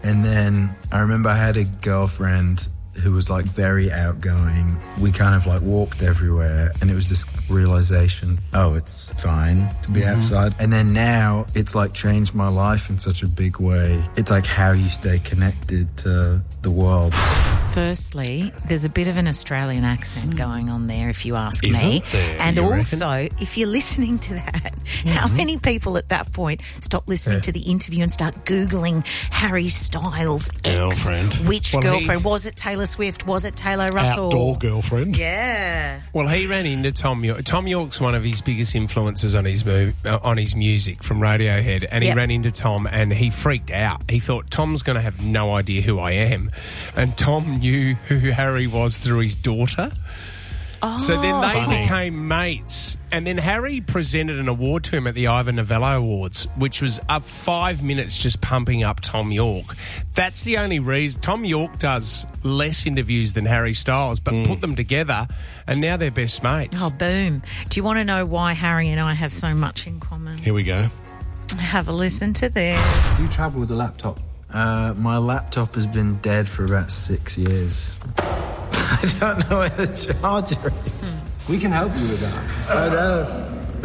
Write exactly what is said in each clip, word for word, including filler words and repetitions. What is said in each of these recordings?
And then I remember I had a girlfriend who was like very outgoing. We kind of like walked everywhere, and it was this realization, oh, it's fine to be mm-hmm. outside. And then now it's like changed my life in such a big way. It's like how you stay connected to the world. Firstly, there's a bit of an Australian accent going on there, if you ask Isn't me. there, and you also, reckon? if you're listening to that, Mm-hmm. how many people at that point stop listening Yeah. to the interview and start Googling Harry Styles' ex? Girlfriend. Which Well, girlfriend? he- Was it Taylor Swift? Was it Taylor Russell? Outdoor girlfriend. Yeah. Well, he ran into Tom York. Tom York's one of his biggest influences on his move, uh, on his music from Radiohead, and he Yep. ran into Tom, and he freaked out. He thought Tom's going to have no idea who I am, and Tom knew who Harry was through his daughter. Oh. So then they Funny. became mates, and then Harry presented an award to him at the Ivor Novello Awards, which was up five minutes just pumping up Tom York. That's the only reason. Tom York does less interviews than Harry Styles, but Mm. put them together, and now they're best mates. Oh, boom. Do you want to know why Harry and I have so much in common? Here we go. Have a listen to this. Do you travel with a laptop? Uh, my laptop has been dead for about six years. I don't know where the charger is. We can help you with that. I know.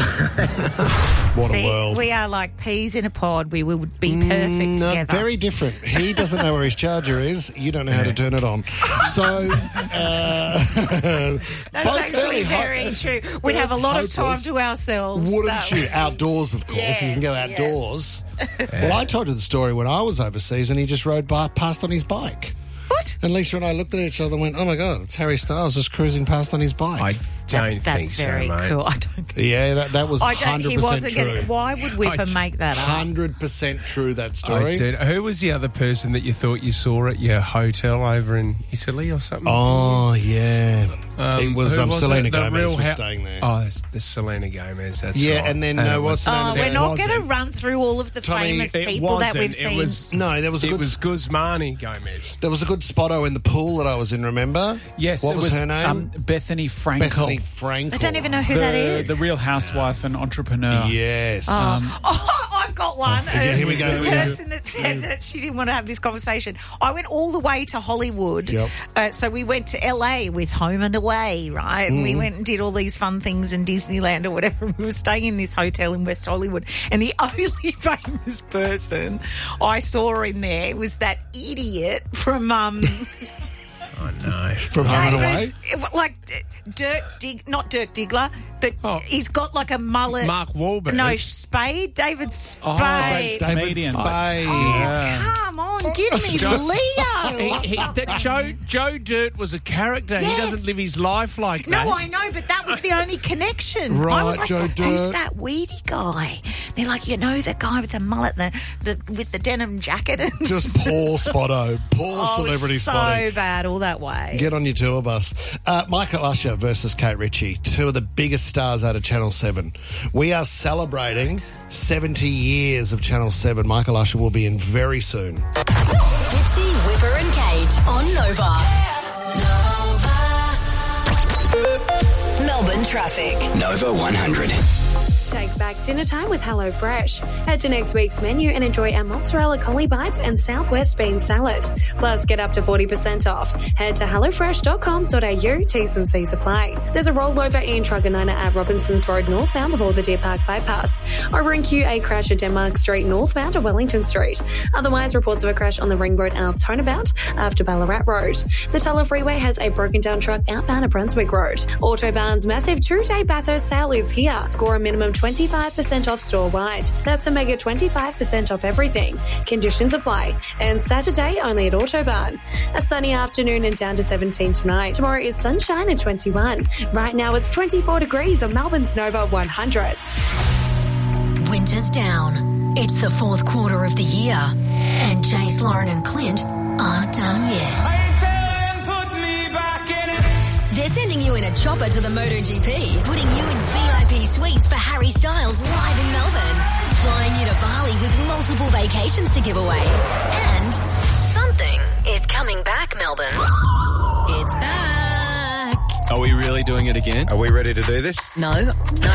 What See, a world. we are like peas in a pod. We would be perfect Mm, no, together. very different. He doesn't know where his charger is. You don't know how to turn it on. So, uh, That's both actually fairly hot- very true. We'd have a lot of time hopeless. to ourselves. Wouldn't That you? would- Outdoors, of course. you can go Yes, yes. outdoors. Well, I told you the story when I was overseas and he just rode by, past on his bike. What? And Lisa and I looked at each other and went, oh, my God, it's Harry Styles just cruising past on his bike. I don't That's, that's think very so, mate. cool. I don't think. yeah, that, that was I one don't. hundred He percent wasn't true. going to. Why would Whipper I d- make that up? one hundred percent true, that I story. did. Who was the other person that you thought you saw at your hotel over in Italy or something? Oh, yeah. Um, it was who um, was Selena it? The Gomez real was ha- staying there. Oh, it's the Selena Gomez. That's Yeah, right. and then, And uh, it what's the name Oh, of we're that? not wasn't. going to run through all of the Tommy, famous It people that wasn't. we've seen. It was. No, there was a It good was Guzmani Gomez. There was a good spotto in the pool that I was in, remember? Yes, What it was, was her name? Um, Bethany Frankel. Bethany Frankel. I don't even know who the, that is. the real housewife and entrepreneur. Yes. Oh, I've got one. Yeah, here we go, The here we go. person that said that she didn't want to have this conversation. I went all the way to Hollywood. Yep. Uh, so we went to L A with Home and Away, right? And we Mm. went and did all these fun things in Disneyland or whatever. We were staying in this hotel in West Hollywood. And the only famous person I saw in there was that idiot from... Um, Oh no. From Home and Away? David, like Dirk Dig, not Dirk Diggler, but Oh. he's got like a mullet. Mark Wahlberg. No, Spade, David Spade. Oh, David David Comedian. Spade. Yeah. Come on, give me Leo. He, he, that Joe Joe Dirt was a character. He Yes. doesn't live his life like that. No, I know, but that was the only connection. Right, I was like, Joe who's Dirt. that weedy guy? They're like, you know, the guy with the mullet, the, the with the denim jacket. And Just poor spotto. Poor oh, celebrity so spotting. bad all that way. Get on your tour bus. Uh, Michael Usher versus Kate Ritchie, two of the biggest stars out of Channel seven. We are celebrating seventy years of Channel seven. Michael Usher will be in very soon. Fitzy, Whipper and Kate on Nova. Nova. Melbourne traffic. Nova one hundred. Take back dinner time with HelloFresh. Head to next week's menu and enjoy our mozzarella collie bites and southwest bean salad. Plus, get up to forty percent off. Head to hello fresh dot com dot a u. T's and C's apply. There's a rollover in Truganina at Robinsons Road northbound before the Deer Park bypass. Over in Q, a crash at Denmark Street northbound to Wellington Street. Otherwise, reports of a crash on the Ring Road Altona bound after Ballarat Road. The Tulla Freeway has a broken down truck outbound at Brunswick Road. Autobahn's massive two-day Bathurst sale is here. Score a minimum twenty-five percent off store-wide. That's a mega twenty-five percent off everything. Conditions apply. And Saturday only at Autobahn. A sunny afternoon and down to seventeen tonight. Tomorrow is sunshine and twenty-one. Right now it's twenty-four degrees on Melbourne's Nova one hundred. Winter's down. It's the fourth quarter of the year. And Jace, Lauren and Clint aren't done yet. They're sending you in a chopper to the MotoGP, putting you in V I P suites for Harry Styles live in Melbourne, flying you to Bali with multiple vacations to give away. And something is coming back, Melbourne. It's back. Are we really doing it again? Are we ready to do this? No, no.